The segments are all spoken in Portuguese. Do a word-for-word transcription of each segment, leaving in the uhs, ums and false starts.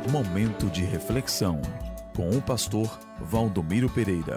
Momento de reflexão com o pastor Valdomiro Pereira.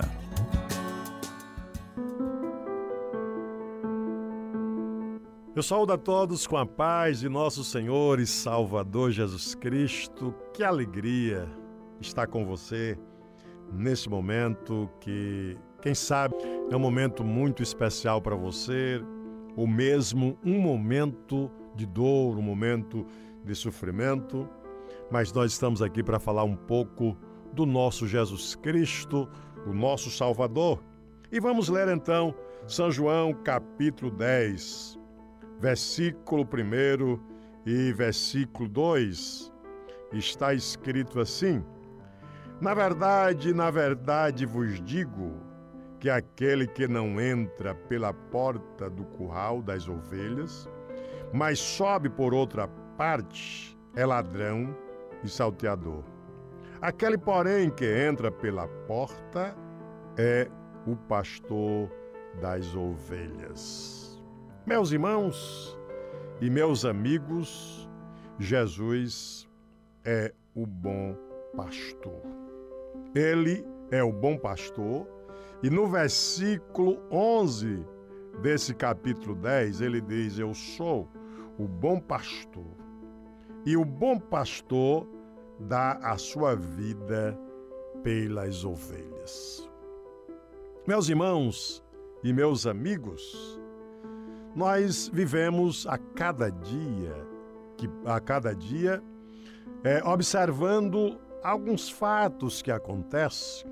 Eu saúdo a todos com a paz de nosso Senhor e Salvador Jesus Cristo. Que alegria estar com você nesse momento que, quem sabe, é um momento muito especial para você, ou mesmo um momento de dor, um momento de sofrimento. Mas nós estamos aqui para falar um pouco do nosso Jesus Cristo, o nosso Salvador. E vamos ler então São João capítulo dez, versículo um e versículo dois. Está escrito assim: Na verdade, na verdade vos digo que aquele que não entra pela porta do curral das ovelhas, mas sobe por outra parte, é ladrão e salteador. Aquele, porém, que entra pela porta é o pastor das ovelhas. Meus irmãos e meus amigos, Jesus é o bom pastor. Ele é o bom pastor e no versículo onze desse capítulo dez, ele diz: Eu sou o bom pastor e o bom pastor dá a sua vida pelas ovelhas. Meus irmãos e meus amigos, nós vivemos a cada dia, que, a cada dia, é, observando alguns fatos que acontecem.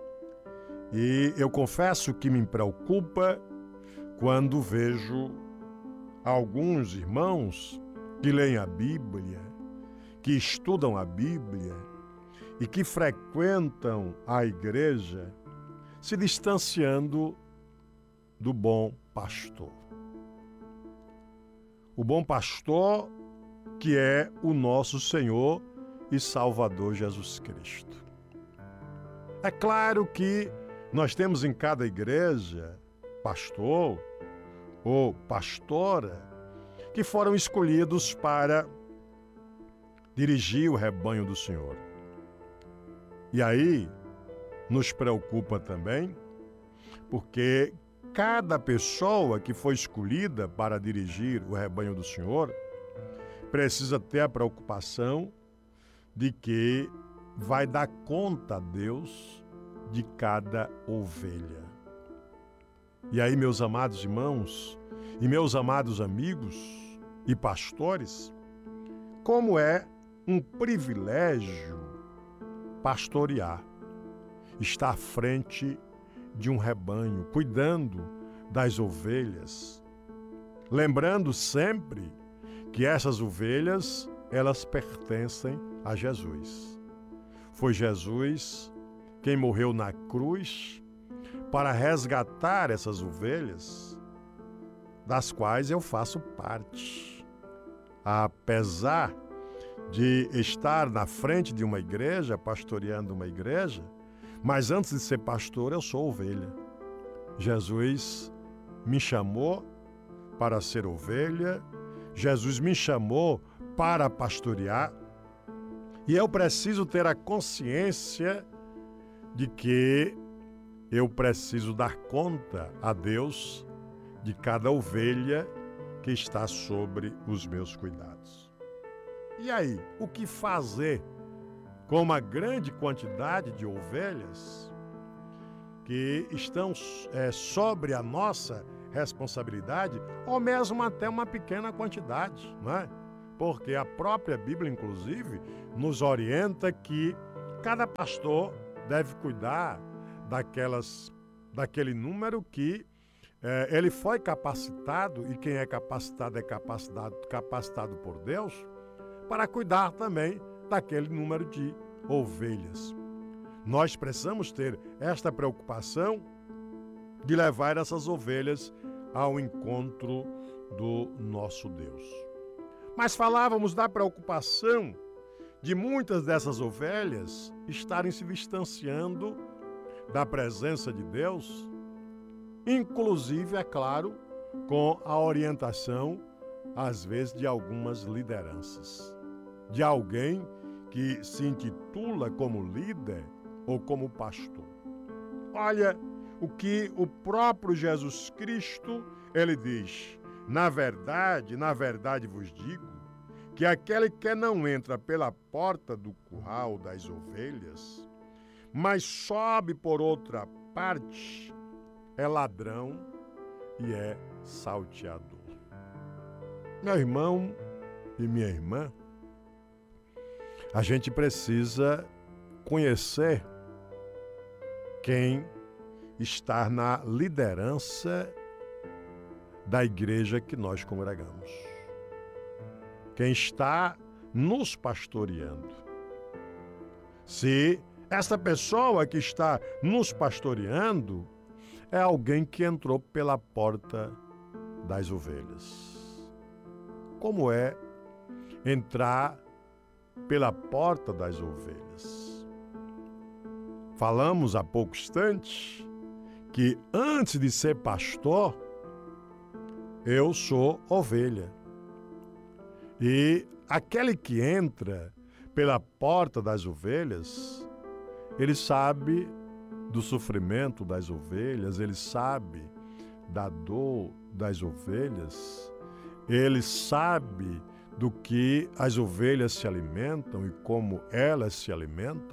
E eu confesso que me preocupa quando vejo alguns irmãos que leem a Bíblia, que estudam a Bíblia e que frequentam a igreja, se distanciando do bom pastor. O bom pastor que é o nosso Senhor e Salvador Jesus Cristo. É claro que nós temos em cada igreja pastor ou pastora que foram escolhidos para dirigir o rebanho do Senhor. E aí nos preocupa também, porque cada pessoa que foi escolhida para dirigir o rebanho do Senhor precisa ter a preocupação de que vai dar conta a Deus de cada ovelha. E aí, meus amados irmãos e meus amados amigos e pastores, como é um privilégio pastorear, estar à frente de um rebanho, cuidando das ovelhas, lembrando sempre que essas ovelhas, elas pertencem a Jesus. Foi Jesus quem morreu na cruz para resgatar essas ovelhas, das quais eu faço parte. Apesar de estar na frente de uma igreja, pastoreando uma igreja, mas antes de ser pastor, eu sou ovelha. Jesus me chamou para ser ovelha, Jesus me chamou para pastorear, e eu preciso ter a consciência de que eu preciso dar conta a Deus de cada ovelha que está sobre os meus cuidados. E aí, o que fazer com uma grande quantidade de ovelhas que estão é, sobre a nossa responsabilidade, ou mesmo até uma pequena quantidade, não é? Porque a própria Bíblia, inclusive, nos orienta que cada pastor deve cuidar daquelas, daquele número que é, ele foi capacitado, e quem é capacitado é capacitado, capacitado por Deus, para cuidar também daquele número de ovelhas. Nós precisamos ter esta preocupação de levar essas ovelhas ao encontro do nosso Deus. Mas falávamos da preocupação de muitas dessas ovelhas estarem se distanciando da presença de Deus, inclusive, é claro, com a orientação, às vezes, de algumas lideranças, de alguém que se intitula como líder ou como pastor. Olha o que o próprio Jesus Cristo, ele diz: na verdade, na verdade vos digo, que aquele que não entra pela porta do curral das ovelhas, mas sobe por outra parte, é ladrão e é salteador. Meu irmão e minha irmã, a gente precisa conhecer quem está na liderança da igreja que nós congregamos. Quem está nos pastoreando. Se essa pessoa que está nos pastoreando é alguém que entrou pela porta das ovelhas. Como é entrar pela porta das ovelhas? Falamos há pouco instante que antes de ser pastor, eu sou ovelha. E aquele que entra pela porta das ovelhas, ele sabe do sofrimento das ovelhas, ele sabe da dor das ovelhas, ele sabe do que as ovelhas se alimentam e como elas se alimentam.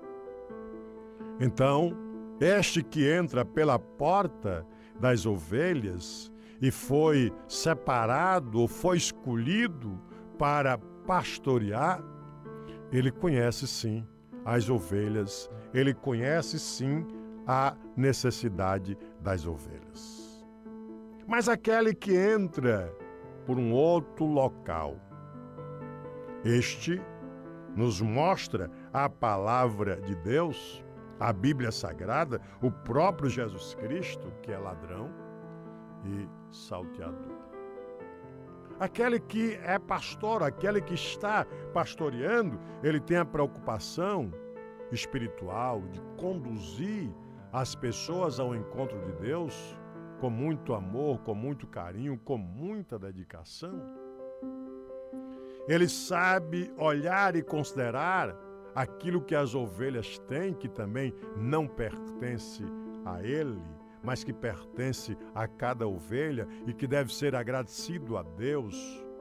Então, este que entra pela porta das ovelhas e foi separado ou foi escolhido para pastorear, ele conhece sim as ovelhas, ele conhece sim a necessidade das ovelhas. Mas aquele que entra por um outro local, este nos mostra a palavra de Deus, a Bíblia Sagrada, o próprio Jesus Cristo, que é ladrão e salteador. Aquele que é pastor, aquele que está pastoreando, ele tem a preocupação espiritual de conduzir as pessoas ao encontro de Deus com muito amor, com muito carinho, com muita dedicação. Ele sabe olhar e considerar aquilo que as ovelhas têm, que também não pertence a ele, mas que pertence a cada ovelha e que deve ser agradecido a Deus.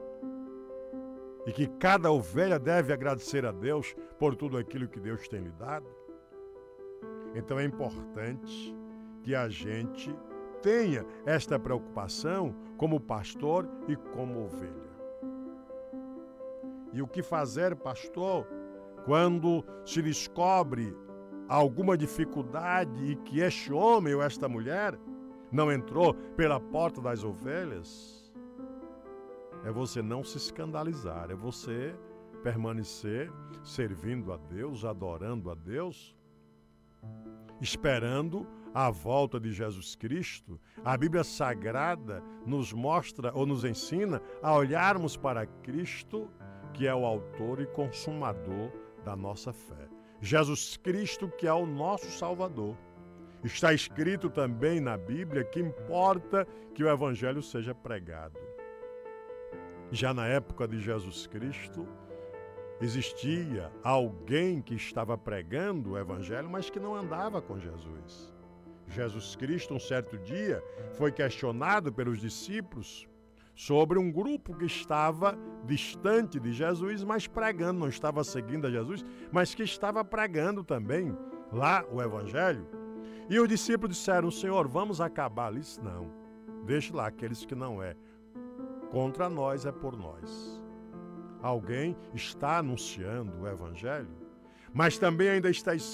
E que cada ovelha deve agradecer a Deus por tudo aquilo que Deus tem lhe dado. Então é importante que a gente tenha esta preocupação como pastor e como ovelha. E o que fazer, pastor, quando se descobre alguma dificuldade e que este homem ou esta mulher não entrou pela porta das ovelhas? É você não se escandalizar, é você permanecer servindo a Deus, adorando a Deus, esperando a volta de Jesus Cristo. A Bíblia Sagrada nos mostra ou nos ensina a olharmos para Cristo, que é o autor e consumador da nossa fé. Jesus Cristo, que é o nosso Salvador. Está escrito também na Bíblia que importa que o Evangelho seja pregado. Já na época de Jesus Cristo, existia alguém que estava pregando o Evangelho, mas que não andava com Jesus. Jesus Cristo, um certo dia, foi questionado pelos discípulos sobre um grupo que estava distante de Jesus, mas pregando, não estava seguindo a Jesus, mas que estava pregando também lá o Evangelho. E os discípulos disseram: Senhor, vamos acabar isso? Não, deixe lá aqueles que não é. Contra nós é por nós. Alguém está anunciando o Evangelho, mas também ainda está escrito